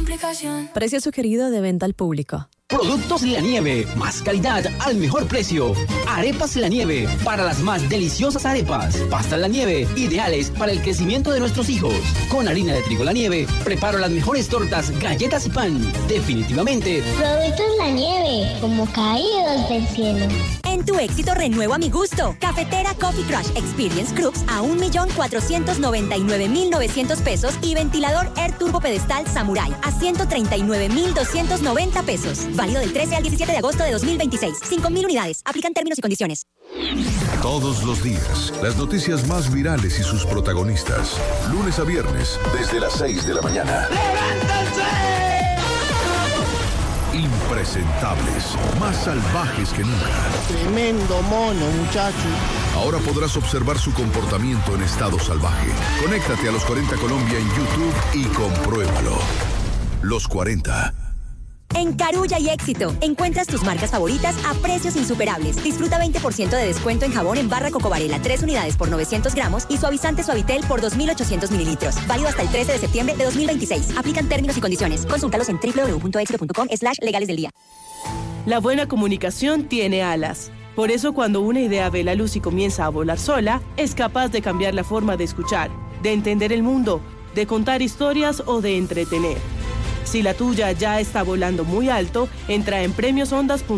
complicación. Precio sugerido de venta al público. Productos La Nieve, más calidad al mejor precio. Arepas La Nieve, para las más deliciosas arepas. Pastas La Nieve, ideales para el crecimiento de nuestros hijos. Con harina de trigo La Nieve, preparo las mejores tortas, galletas y pan. Definitivamente. Productos La Nieve, como caídos del cielo. En tu éxito renuevo a mi gusto. Cafetera Coffee Crush Experience Crux a 1.499.900 pesos y ventilador Air Turbo Pedestal Samurai a 139.290 pesos. Válido del 13 al 17 de agosto de 2026. 5.000 unidades. Aplican términos y condiciones. Todos los días, las noticias más virales y sus protagonistas. Lunes a viernes, desde las 6 de la mañana. ¡Levántense! Impresentables, más salvajes que nunca. Tremendo mono, muchacho. Ahora podrás observar su comportamiento en estado salvaje. Conéctate a Los 40 Colombia en YouTube y compruébalo. Los 40. En Carulla y Éxito, encuentras tus marcas favoritas a precios insuperables. Disfruta 20% de descuento en jabón en barra Coco Varela, 3 unidades por 900 gramos y suavizante Suavitel por 2.800 mililitros. Válido hasta el 13 de septiembre de 2026. Aplican términos y condiciones. Consúltalos en www.exito.com/legales del día. La buena comunicación tiene alas. Por eso, cuando una idea ve la luz y comienza a volar sola, es capaz de cambiar la forma de escuchar, de entender el mundo, de contar historias o de entretener. Si la tuya ya está volando muy alto, entra en premiosondas.com